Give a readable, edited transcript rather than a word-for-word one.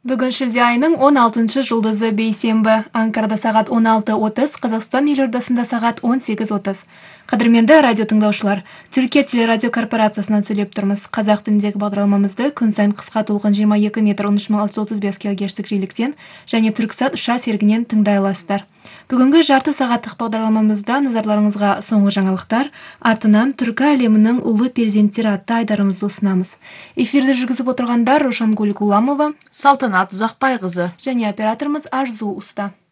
Бүгін шілде айының 16 жұлдызы бейсенбі. Анкарада сағат 16:30, Қазақстан елордасында сағат 18:30. Қадірменді радио тыңдаушылар, Түркия телерадио корпорациясынан сөйлеп тұрмыз. Қазақ тіліндегі бағдарламамызды күн сайын қысқа толқын 22 метр 13635 кГц жиіліктен және Түрксат ұша серігінен тыңдай аласыздар. Бүгінгі жарты сағаттық бағдарламамызда назарларыңызға соңғы жаңалықтар, артынан түркі әлемінің ұлы перзенттері атты айдарымызды ұсынамыз. Эфирді жүргізіп отырғандар Рошангүл Гуламова, Салтанат Ұзақбайқызы және операторымыз Арзу Уста.